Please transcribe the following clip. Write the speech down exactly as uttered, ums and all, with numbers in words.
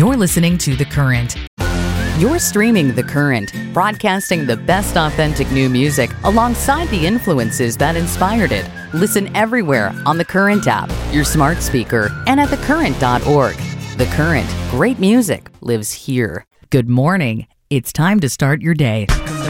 You're listening to The Current. You're streaming The Current, broadcasting the best authentic new music alongside the influences that inspired it. Listen everywhere on the Current app, your smart speaker, and at the current dot org. The Current, great music lives here. Good morning. It's time to start your day.